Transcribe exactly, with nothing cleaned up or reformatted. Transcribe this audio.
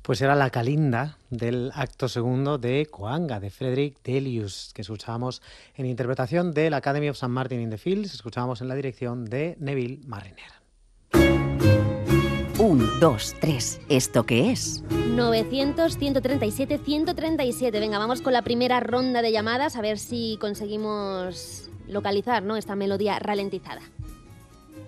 Pues era la Calinda del acto segundo de Coanga, de Frederick Delius, que escuchábamos en interpretación de la Academy of Saint Martin in the Fields, escuchábamos en la dirección de Neville Marriner. Un, dos, tres. ¿Esto qué es? novecientos, ciento treinta y siete, ciento treinta y siete. Venga, vamos con la primera ronda de llamadas a ver si conseguimos localizar, ¿no?, esta melodía ralentizada.